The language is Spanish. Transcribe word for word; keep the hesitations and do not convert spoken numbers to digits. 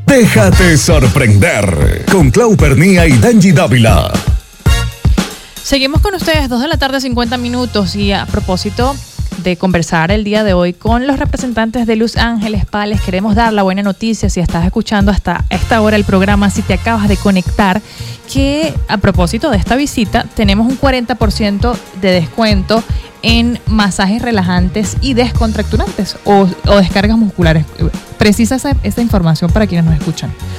Déjate sorprender con Clau Pernía y Dangy Dávila. Seguimos con ustedes, dos de la tarde, cincuenta minutos, y a propósito de conversar el día de hoy con los representantes de Luz Ángeles Spa, les queremos dar la buena noticia, si estás escuchando hasta esta hora el programa, si te acabas de conectar, que a propósito de esta visita tenemos un cuarenta por ciento de descuento en masajes relajantes y descontracturantes o, o descargas musculares. Precisa esa, esa información para quienes nos escuchan.